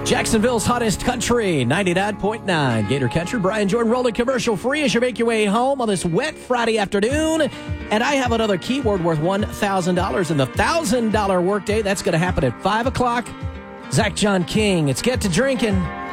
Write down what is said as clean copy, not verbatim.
Jacksonville's hottest country, 99.9 Gator Country. Brian Jordan rolling commercial free as you make your way home on this wet Friday afternoon. And I have another keyword worth $1,000 in the $1,000 workday. That's going to happen at 5 o'clock. Zach John King, it's Get to Drinking.